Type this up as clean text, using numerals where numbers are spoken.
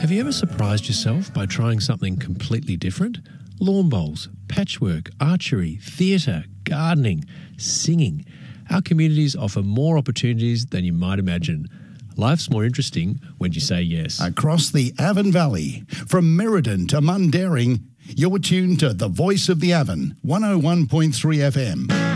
Have you ever surprised yourself by trying something completely different? Lawn bowls, patchwork, archery, theatre, gardening, singing. Our communities offer more opportunities than you might imagine. Life's more interesting when you say yes. Across the Avon Valley, from Merredin to Mundaring, you're tuned to The Voice of the Avon, 101.3 FM.